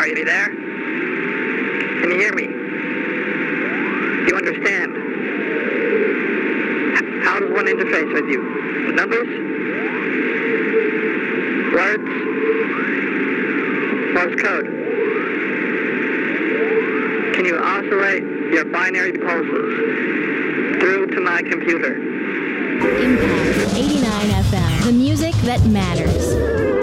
Are you there? Can you hear me? Do you understand? How does one interface with you? With numbers? Words? Morse code? Can you oscillate your binary pulses through to my computer? Impact 89 FM, the music that matters.